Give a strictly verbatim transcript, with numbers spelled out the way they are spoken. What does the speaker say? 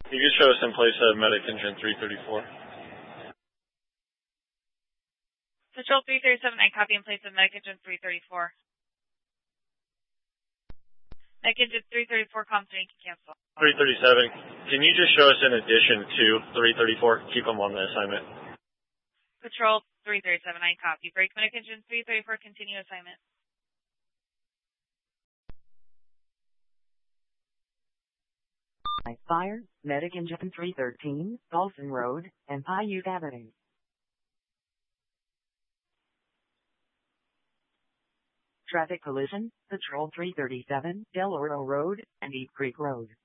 Can you just show us in place of medic engine three thirty-four? Patrol three thirty-seven, I copy in place of medic engine three thirty-four. Medic engine three thirty-four, comms three, can cancel. three thirty-seven, can you just show us in addition to three thirty-four? Keep them on the assignment. Patrol three thirty-seven, I copy. Break medic engine three thirty-four, continue assignment. Fire, medic engine three thirteen, Dawson Road, and Paiute Avenue. Traffic collision, Patrol three thirty-seven, Del Oro Road, and Deep Creek Road.